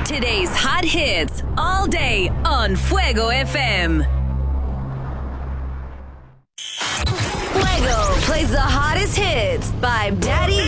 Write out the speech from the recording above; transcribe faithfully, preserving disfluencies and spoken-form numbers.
Today's hot hits all day on Fuego F M. Fuego plays the hottest hits by Daddy